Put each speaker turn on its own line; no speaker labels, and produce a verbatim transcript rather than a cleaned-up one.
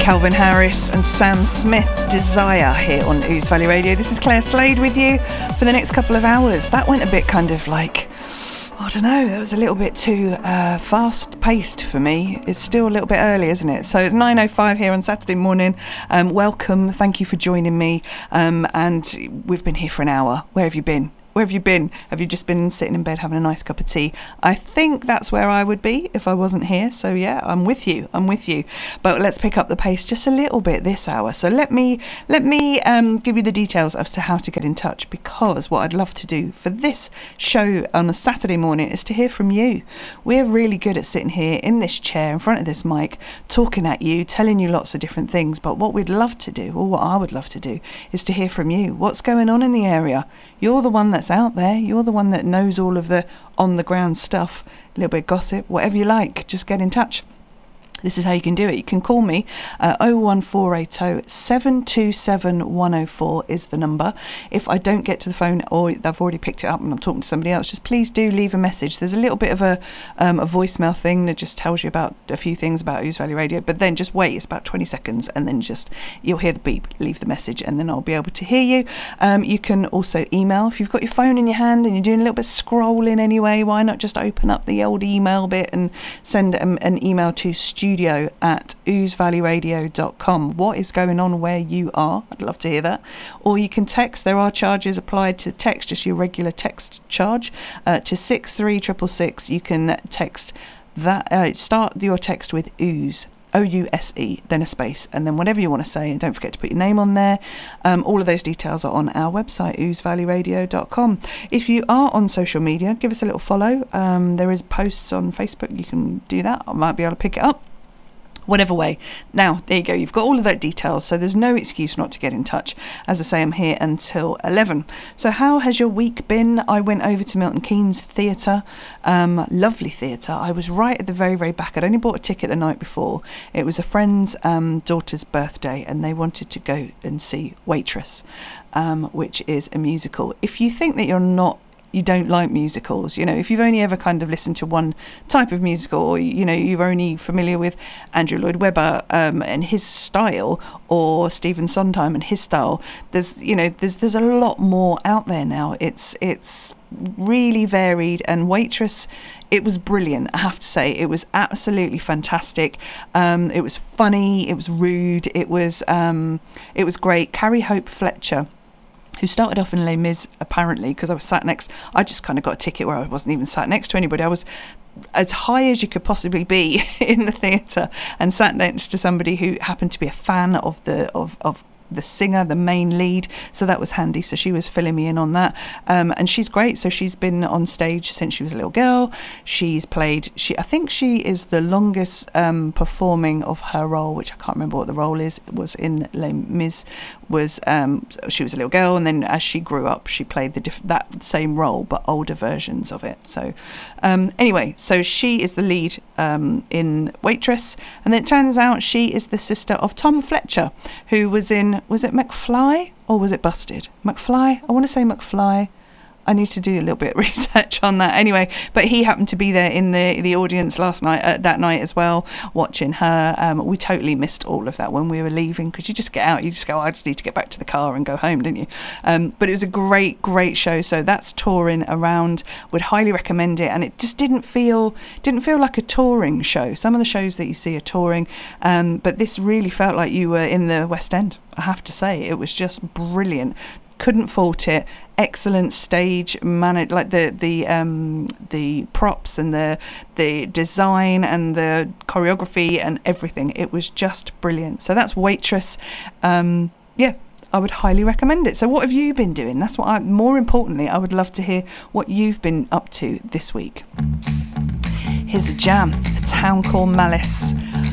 Calvin Harris and Sam Smith, Desire, here on Ouse Valley Radio. This is Claire Slade with you for the next couple of hours. That went a bit kind of like, I don't know, that was a little bit too uh, fast-paced for me. It's still a little bit early, isn't it? So it's nine oh five here on Saturday morning. Um, welcome, thank you for joining me. Um, and we've been here for an hour. Where have you been? Where have you been? Have you just been sitting in bed having a nice cup of tea? I think that's where I would be if I wasn't here. So yeah, I'm with you. I'm with you. But let's pick up the pace just a little bit this hour. So let me let me um, give you the details as to how to get in touch, because what I'd love to do for this show on a Saturday morning is to hear from you. We're really good at sitting here in this chair in front of this mic, talking at you, telling you lots of different things. But what we'd love to do, or what I would love to do, is to hear from you. What's going on in the area? You're the one that's out there. You're the one that knows all of the on the ground stuff, a little bit of gossip, whatever you like. Just get in touch. This is how you can do it. You can call me. Uh, oh one four eight oh, seven two seven, one oh four is the number. If I don't get to the phone, or I've already picked it up and I'm talking to somebody else, just please do leave a message. There's a little bit of a um, a voicemail thing that just tells you about a few things about Ouse Valley Radio, but then just wait. It's about twenty seconds, and then just you'll hear the beep, leave the message, and then I'll be able to hear you. Um, you can also email. If you've got your phone in your hand and you're doing a little bit of scrolling anyway, why not just open up the old email bit and send um, an email to studio Studio at ouse valley radio dot com. What is going on where you are? I'd love to hear that. Or you can text. There are charges applied to text, just your regular text charge, uh, to six three six six six. You can text that. Uh, start your text with Ouse. O U S E, then a space, and then whatever you want to say, and don't forget to put your name on there. Um, all of those details are on our website, ouse valley radio dot com. If you are on social media, give us a little follow. Um, there is posts on Facebook. You can do that. I might be able to pick it up. Whatever way. Now, there you go. You've got all of that details, so there's no excuse not to get in touch. As I say, I'm here until eleven. So how has your week been? I went over to Milton Keynes Theatre. Um, lovely theatre. I was right at the very, very back. I'd only bought a ticket the night before. It was a friend's um, daughter's birthday, and they wanted to go and see Waitress, um, which is a musical. If you think that you're not you don't like musicals, you know, if you've only ever kind of listened to one type of musical, or, you know, you're only familiar with Andrew Lloyd Webber um, and his style, or Stephen Sondheim and his style, there's, you know, there's there's a lot more out there now. It's it's really varied, and Waitress, it was brilliant, I have to say. It was absolutely fantastic. Um, it was funny, it was rude, it was um, it was great. Carrie Hope Fletcher, who started off in Les Mis, apparently, because I was sat next, I just kind of got a ticket where I wasn't even sat next to anybody. I was as high as you could possibly be in the theatre, and sat next to somebody who happened to be a fan of the of of the singer, the main lead, so that was handy. So she was filling me in on that, um, and she's great. So she's been on stage since she was a little girl. She's played, she I think she is the longest um, performing of her role, which I can't remember what the role is. It was in Les Mis. Was um, she was a little girl, and then as she grew up, she played the diff- that same role but older versions of it. So um, anyway, so she is the lead um, in Waitress, and then it turns out she is the sister of Tom Fletcher, who was in, was it McFly or was it Busted? McFly? I want to say McFly. I need to do a little bit of research on that. Anyway, but he happened to be there in the the audience last night, uh, that night as well, watching her. Um, we totally missed all of that when we were leaving, because you just get out, you just go, oh, I just need to get back to the car and go home, didn't you? Um, but it was a great, great show. So that's touring around. Would highly recommend it. And it just didn't feel didn't feel like a touring show. Some of the shows that you see are touring, um, but this really felt like you were in the West End. I have to say, it was just brilliant. Couldn't fault it. Excellent stage managed, like the the um the props and the the design and the choreography and everything. It was just brilliant. So that's Waitress. Um, yeah, I would highly recommend it. So what have you been doing? That's what I. More importantly, I would love to hear what you've been up to this week. Here's a jam. A Town Called Malice.